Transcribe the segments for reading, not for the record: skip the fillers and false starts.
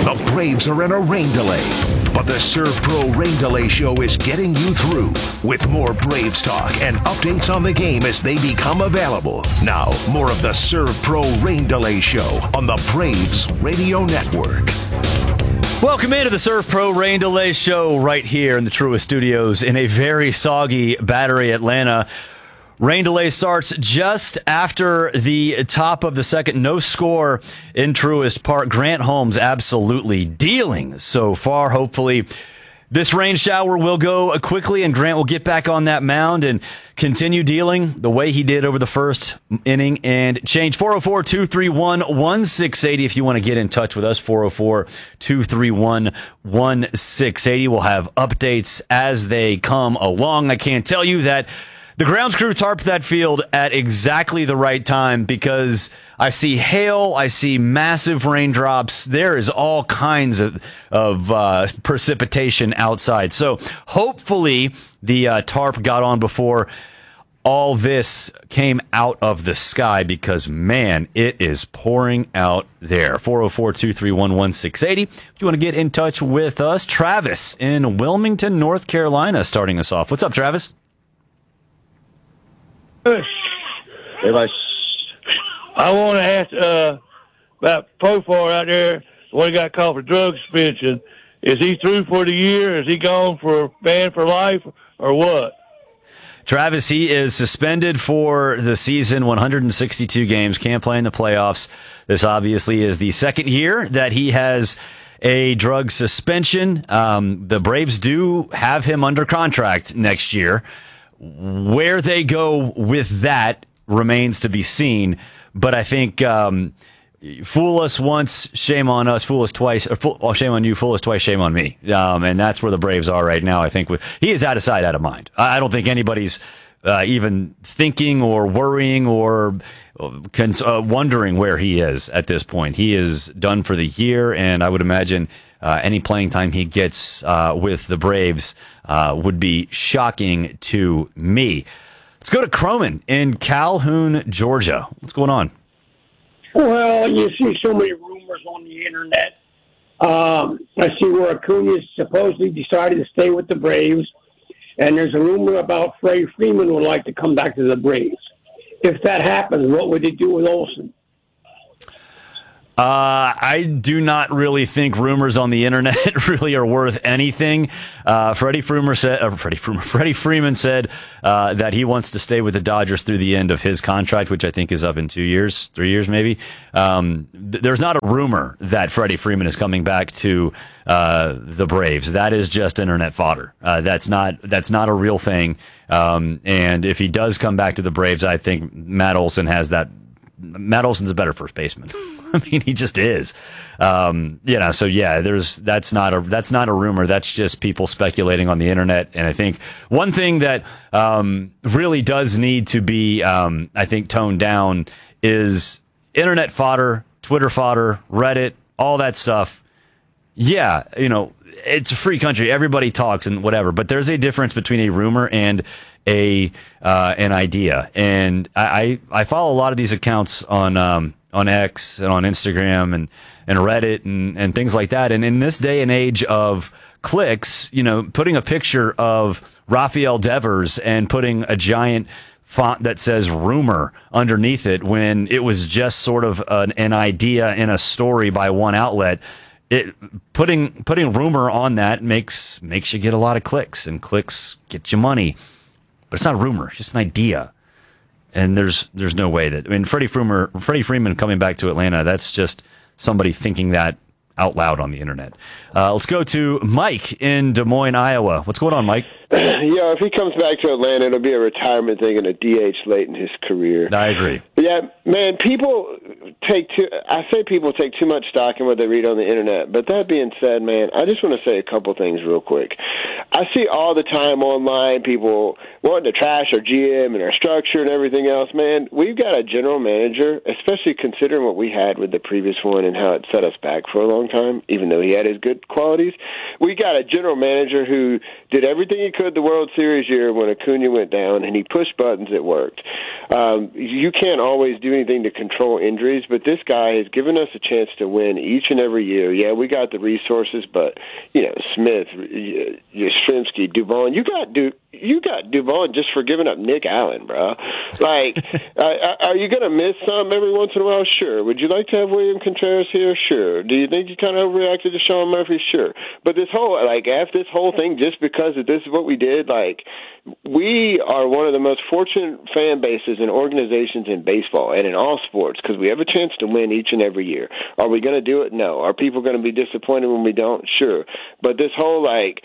The Braves are in a rain delay, but the Serve Pro Rain Delay Show is getting you through with more Braves talk and updates on the game as they become available. Now, more of the Serve Pro Rain Delay Show on the Braves Radio Network. Welcome into the Serve Pro Rain Delay Show right here in the Truist Studios in a very soggy Battery, Atlanta. Rain delay starts just after the top of the second. No score in Truist Park. Grant Holmes absolutely dealing so far. Hopefully this rain shower will go quickly and Grant will get back on that mound and continue dealing the way he did over the first inning and change. 404-231-1680 if you want to get in touch with us. 404-231-1680. We'll have updates as they come along. I can't tell you that the grounds crew tarped that field at exactly the right time because I see hail, I see massive raindrops. There is all kinds of precipitation outside. So hopefully the tarp got on before all this came out of the sky because, man, it is pouring out there. 404-231-1680. If you want to get in touch with us, Travis in Wilmington, North Carolina, starting us off. What's up, Travis? Everybody. I want to ask about Profar out there, the one who got caught for drug suspension. Is he through for the year? Is he gone for banned for life or what? Travis, he is suspended for the season, 162 games, can't play in the playoffs. This obviously is the second year that he has a drug suspension. The Braves do have him under contract next year. Where they go with that remains to be seen, but I think fool us once, shame on us. Fool us twice, or shame on you. Fool us twice, shame on me. And that's where the Braves are right now. I think he is out of sight, out of mind. I don't think anybody's even thinking or worrying or wondering where he is at this point. He is done for the year, and I would imagine any playing time he gets with the Braves would be shocking to me. Let's go to Croman in Calhoun, Georgia. What's going on? Well, you see so many rumors on the internet. I see where Acuna supposedly decided to stay with the Braves, and there's a rumor about Freddie Freeman would like to come back to the Braves. If that happens, what would they do with Olsen? I do not really think rumors on the internet really are worth anything. Freddie Freeman said that he wants to stay with the Dodgers through the end of his contract, which I think is up in 2 years, 3 years maybe. There's not a rumor that Freddie Freeman is coming back to the Braves. That is just internet fodder. That's not a real thing. And if he does come back to the Braves, I think Matt Olson has that. Matt Olson's a better first baseman. I mean, he just is. So yeah, that's not a rumor. That's just people speculating on the internet. And I think one thing that really does need to be, I think, toned down is internet fodder, Twitter fodder, Reddit, all that stuff. Yeah, it's a free country. Everybody talks and whatever, but there's a difference between a rumor and an idea. And I follow a lot of these accounts on X and on Instagram and Reddit and things like that. And in this day and age of clicks, putting a picture of Rafael Devers and putting a giant font that says rumor underneath it when it was just sort of an idea in a story by one outlet, putting rumor on that makes you get a lot of clicks, and clicks get you money. But it's not a rumor; it's just an idea. And there's no way that Freddie Freeman coming back to Atlanta. That's just somebody thinking that out loud on the internet. Let's go to Mike in Des Moines, Iowa. What's going on, Mike? Yeah, if he comes back to Atlanta, it'll be a retirement thing and a DH late in his career. I agree. Yeah, man, people take too much stock in what they read on the internet. But that being said, man, I just want to say a couple things real quick. I see all the time online people wanting to trash our GM and our structure and everything else. Man, we've got a general manager, especially considering what we had with the previous one and how it set us back for a long time, even though he had his good qualities. We got a general manager who did everything he could the World Series year when Acuna went down, and he pushed buttons. It worked. You can't always do anything to control injuries, but this guy has given us a chance to win each and every year. Yeah, we got the resources, but, Smith, Yastrzemski, Dubon, you got Dubon just for giving up Nick Allen, bro. Like, are you going to miss some every once in a while? Sure. Would you like to have William Contreras here? Sure. Do you think you kind of overreacted to Sean Murphy? Sure. But this whole thing, just because this is what we did, like, we are one of the most fortunate fan bases and organizations in baseball and in all sports because we have a chance to win each and every year. Are we going to do it? No. Are people going to be disappointed when we don't? Sure. But this whole,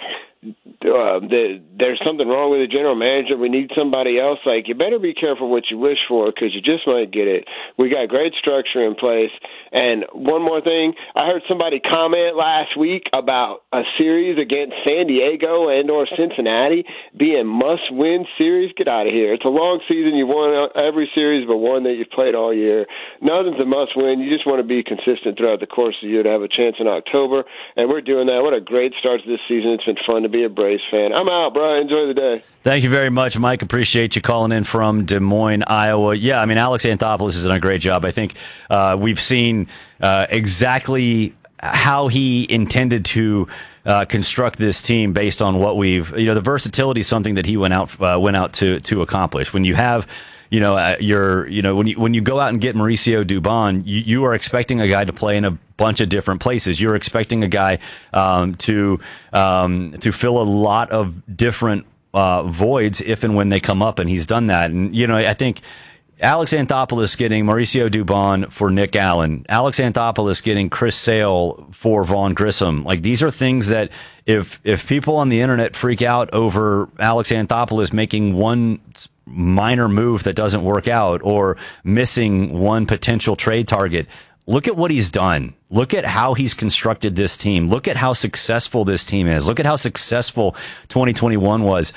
there's something wrong with the general manager, we need somebody else, you better be careful what you wish for because you just might get it. We got great structure in place. And one more thing, I heard somebody comment last week about a series against San Diego and or Cincinnati being must-win series. Get out of here. It's a long season. You've won every series but one that you've played all year. Nothing's a must-win. You just want to be consistent throughout the course of the year to have a chance in October, and we're doing that. What a great start to this season. It's been fun to be a Braves fan. I'm out, bro. Enjoy the day. Thank you very much, Mike. Appreciate you calling in from Des Moines, Iowa. Yeah, I mean, Alex Anthopoulos has done a great job. I think we've seen exactly how he intended to construct this team based on what the versatility is something that he went out to accomplish. When you have, when you go out and get Mauricio Dubon, you are expecting a guy to play in a bunch of different places. You're expecting a guy to fill a lot of different voids if and when they come up, and he's done that. And I think Alex Anthopoulos getting Mauricio Dubon for Nick Allen, Alex Anthopoulos getting Chris Sale for Vaughn Grissom. These are things that if people on the internet freak out over Alex Anthopoulos making one minor move that doesn't work out or missing one potential trade target, look at what he's done. Look at how he's constructed this team. Look at how successful this team is. Look at how successful 2021 was.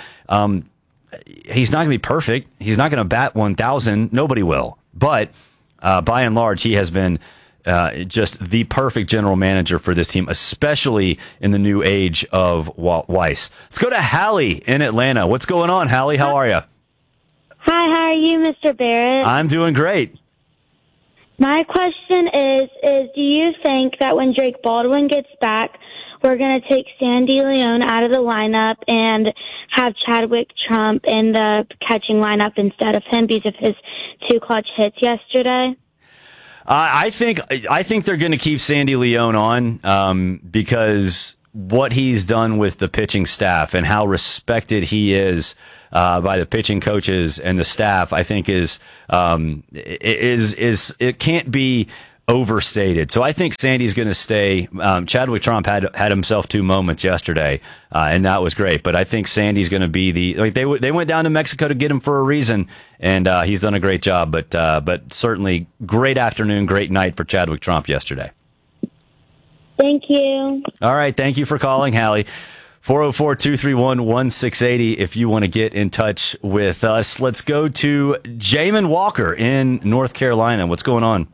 He's not going to be perfect. He's not going to bat 1,000. Nobody will. But by and large, he has been just the perfect general manager for this team, especially in the new age of Walt Weiss. Let's go to Hallie in Atlanta. What's going on, Hallie? How are you? Hi, how are you, Mr. Barrett? I'm doing great. My question is do you think that when Drake Baldwin gets back, we're going to take Sandy Leon out of the lineup and have Chadwick Trump in the catching lineup instead of him because of his 2 clutch hits yesterday? I think they're going to keep Sandy Leon on because what he's done with the pitching staff and how respected he is by the pitching coaches and the staff, I think is it can't be overstated. So I think Sandy's going to stay. Chadwick Trump had himself 2 moments yesterday, and that was great. But I think Sandy's going to be they went down to Mexico to get him for a reason, and he's done a great job. But certainly great afternoon, great night for Chadwick Trump yesterday. Thank you. All right, thank you for calling, Hallie. 404-231-1680 if you want to get in touch with us. Let's go to Jamin Walker in North Carolina. What's going on?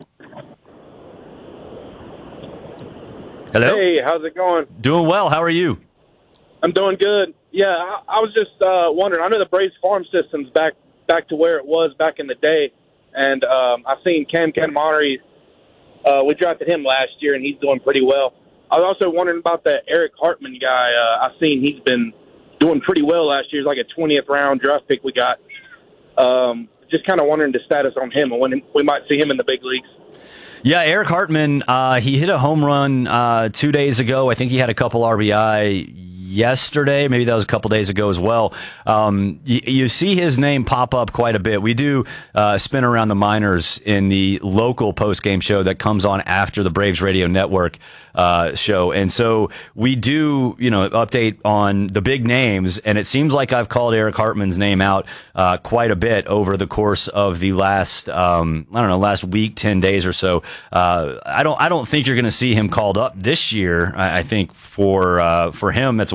Hello? Hey, how's it going? Doing well. How are you? I'm doing good. Yeah, I was just wondering. I know the Braves farm system's back to where it was back in the day, and I've seen Cam Monterey. We drafted him last year, and he's doing pretty well. I was also wondering about that Eric Hartman guy. I've seen he's been doing pretty well last year. He's like a 20th round draft pick we got. Just kind of wondering the status on him and when we might see him in the big leagues. Yeah, Eric Hartman, he hit a home run 2 days ago. I think he had a couple RBI yesterday. Maybe that was a couple days ago as well. You see his name pop up quite a bit. We do spin around the minors in the local post-game show that comes on after the Braves Radio Network show. And so we do, update on the big names. And it seems like I've called Eric Hartman's name out quite a bit over the course of the last, last week, 10 days or so. I don't think you're going to see him called up this year. I think for him, that's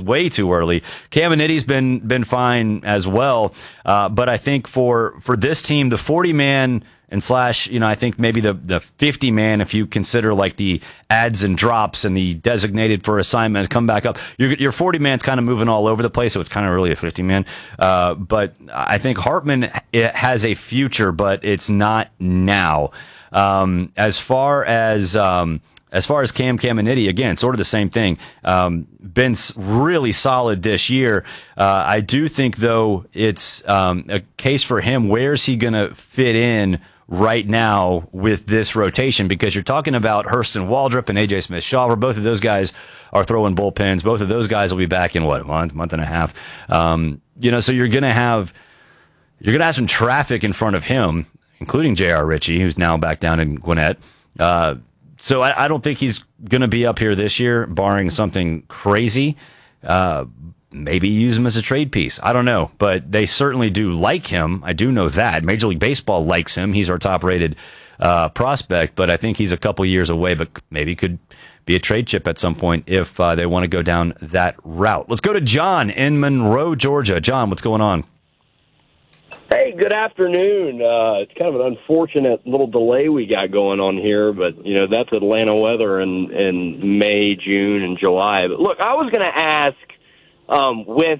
way too early. Caminiti's been fine as well, but I think for this team, the 40-man and slash, I think maybe the 50-man, if you consider like the adds and drops and the designated for assignment come back up, your 40-man's kind of moving all over the place, so it's kind of really a 50-man. But I think Hartman has a future, but it's not now. As far as Cam Caminiti, again, sort of the same thing. Been really solid this year. I do think, though, it's a case for him. Where's he going to fit in right now with this rotation? Because you're talking about Hurston Waldrop and A.J. Smith-Shawver. Both of those guys are throwing bullpens. Both of those guys will be back in, a month and a half. So you're going to have some traffic in front of him, including J.R. Ritchie, who's now back down in Gwinnett. So I don't think he's going to be up here this year, barring something crazy. Maybe use him as a trade piece. I don't know, but they certainly do like him. I do know that. Major League Baseball likes him. He's our top-rated prospect, but I think he's a couple years away, but maybe could be a trade chip at some point if they want to go down that route. Let's go to John in Monroe, Georgia. John, what's going on? Hey, good afternoon. It's kind of an unfortunate little delay we got going on here, but, that's Atlanta weather in May, June, and July. But, look, I was going to ask, with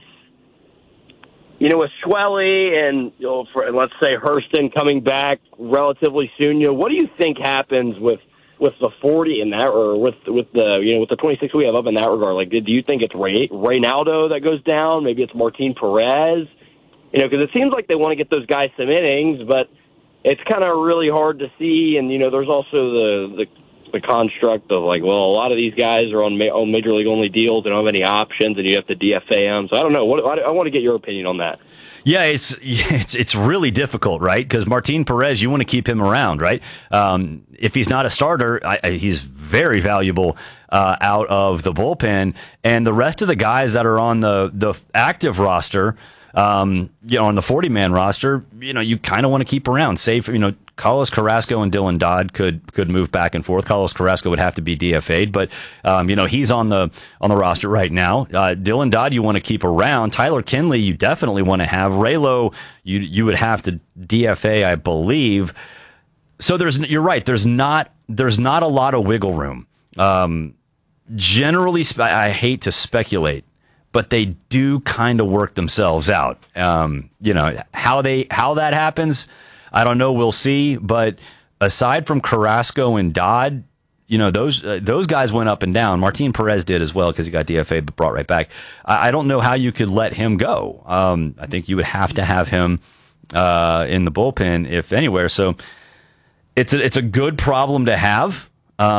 Schwelly and, let's say Hurston coming back relatively soon, what do you think happens with the 40 in that, or with the 26 we have up in that regard? Like, do you think it's Reynaldo that goes down? Maybe it's Martin Perez? Because it seems like they want to get those guys some innings, but it's kind of really hard to see. And, there's also the construct of, like, well, a lot of these guys are on Major League only deals and don't have any options, and you have to DFA them. So I don't know. I want to get your opinion on that. Yeah, it's really difficult, right? Because Martin Perez, you want to keep him around, right? If he's not a starter, he's very valuable out of the bullpen. And the rest of the guys that are on the active roster, on the 40-man roster, you kind of want to keep around. Save, Carlos Carrasco and Dylan Dodd could move back and forth. Carlos Carrasco would have to be DFA'd, but he's on the roster right now. Dylan Dodd you want to keep around. Tyler Kinley you definitely want to have. Raylo you would have to DFA, I believe. So you're right. There's not a lot of wiggle room. Generally, I hate to speculate, but they do kind of work themselves out. How that happens, I don't know. We'll see. But aside from Carrasco and Dodd, those guys went up and down. Martin Perez did as well because he got DFA'd but brought right back. I don't know how you could let him go. I think you would have to have him in the bullpen, if anywhere. So it's a good problem to have.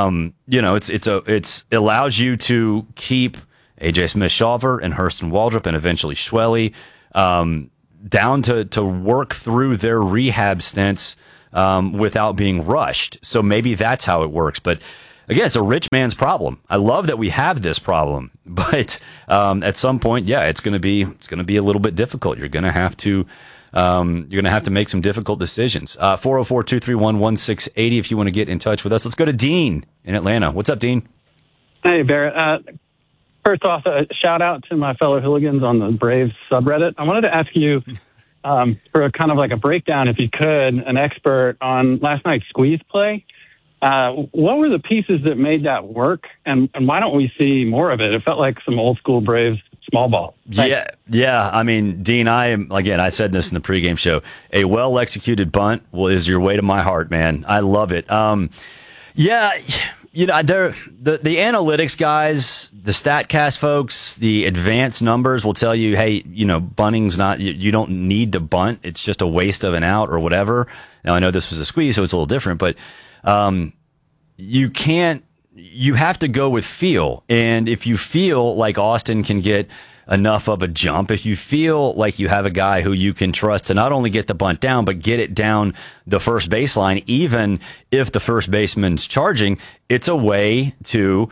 It allows you to keep A.J. Smith-Shawver and Hurston Waldrop and eventually Schwelly down to work through their rehab stints without being rushed. So maybe that's how it works. But again, it's a rich man's problem. I love that we have this problem, but at some point, it's going to be a little bit difficult. You're going to have to make some difficult decisions. 404-231-1680 if you want to get in touch with us. Let's go to Dean in Atlanta. What's up, Dean? Hey, Barrett. First off, a shout out to my fellow hooligans on the Braves subreddit. I wanted to ask you for a kind of like a breakdown, if you could, an expert on last night's squeeze play. What were the pieces that made that work, and why don't we see more of it? It felt like some old school Braves small ball. Thanks. Yeah. I mean, Dean, I said this in the pregame show. A well executed bunt is your way to my heart, man. I love it. The analytics guys, the StatCast folks, the advanced numbers will tell you, hey, bunting's not, you don't need to bunt. It's just a waste of an out or whatever. Now, I know this was a squeeze, so it's a little different, but you have to go with feel. And if you feel like Austin can get enough of a jump, if you feel like you have a guy who you can trust to not only get the bunt down, but get it down the first baseline, even if the first baseman's charging, it's a way to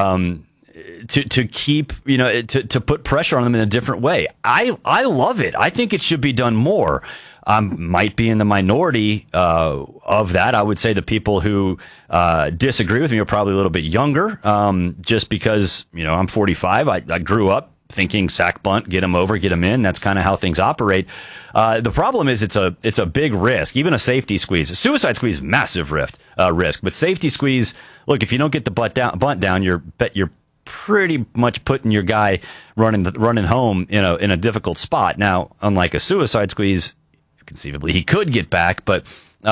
keep, to put pressure on them in a different way. I love it. I think it should be done more. Might be in the minority of that. I would say the people who disagree with me are probably a little bit younger, just because, I'm 45. I grew up thinking sack bunt, get him over, get him in. That's kind of how things operate. The problem is it's a big risk. Even a safety squeeze, a suicide squeeze, massive risk. But safety squeeze, look, if you don't get the bunt down, you're pretty much putting your guy running home in a difficult spot. Now, unlike a suicide squeeze, conceivably he could get back, but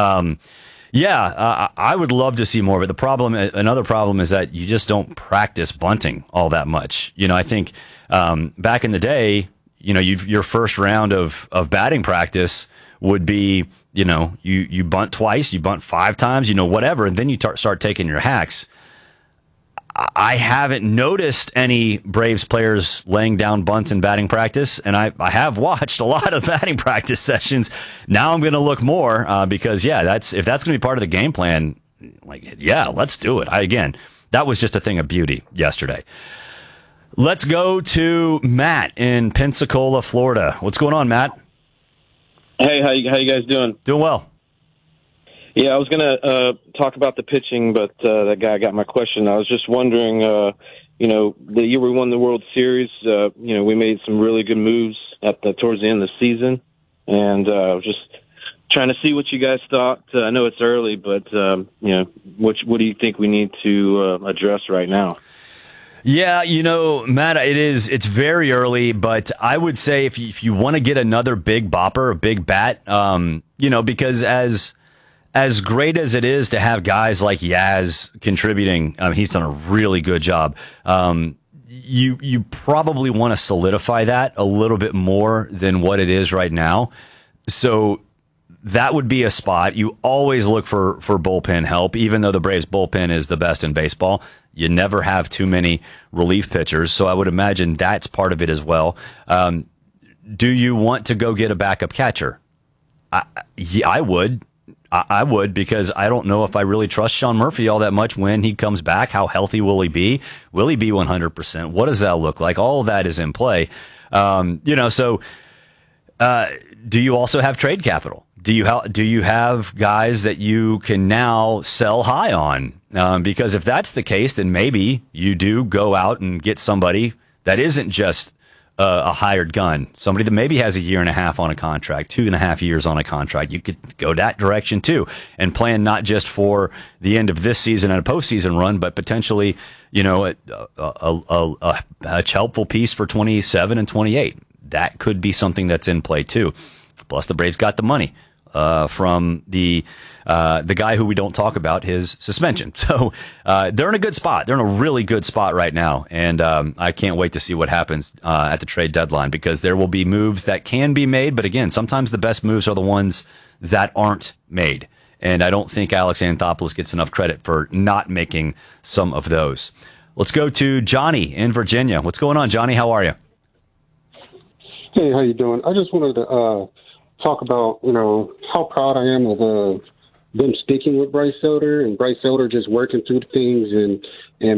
I would love to see more. But another problem is that you just don't practice bunting all that much. I think back in the day, your first round of batting practice would be, you bunt twice, you bunt 5 times, whatever, and then you start taking your hacks. I haven't noticed any Braves players laying down bunts in batting practice, and I have watched a lot of batting practice sessions. Now I'm going to look more because, if that's going to be part of the game plan, let's do it. That was just a thing of beauty yesterday. Let's go to Matt in Pensacola, Florida. What's going on, Matt? Hey, how you guys doing? Doing well. Yeah, I was going to talk about the pitching, but that guy got my question. I was just wondering, the year we won the World Series, we made some really good moves towards the end of the season, and just trying to see what you guys thought. I know it's early, but, what do you think we need to address right now? Yeah, Matt, it's very early, but I would say if you want to get another big bopper, a big bat, because as great as it is to have guys like Yaz contributing, he's done a really good job. You probably want to solidify that a little bit more than what it is right now. So that would be a spot. You always look for bullpen help, even though the Braves bullpen is the best in baseball. You never have too many relief pitchers, so I would imagine that's part of it as well. Do you want to go get a backup catcher? I would. I would, because I don't know if I really trust Sean Murphy all that much when he comes back. How healthy will he be? Will he be 100%? What does that look like? All of that is in play. Do you also have trade capital? Do you have guys that you can now sell high on? Because if that's the case, then maybe you do go out and get somebody that isn't just a hired gun, somebody that maybe has a year and a half on a contract, 2.5 years on a contract. You could go that direction too, and plan not just for the end of this season and a postseason run, but potentially, a helpful piece for 27 and 28. That could be something that's in play too. Plus, the Braves got the money from the guy who we don't talk about, his suspension. So they're in a good spot. They're in a really good spot right now. And I can't wait to see what happens at the trade deadline, because there will be moves that can be made. But again, sometimes the best moves are the ones that aren't made. And I don't think Alex Anthopoulos gets enough credit for not making some of those. Let's go to Johnny in Virginia. What's going on, Johnny? How are you? Hey, how you doing? I just wanted to talk about, how proud I am of them sticking with Bryce Elder, and Bryce Elder just working through things and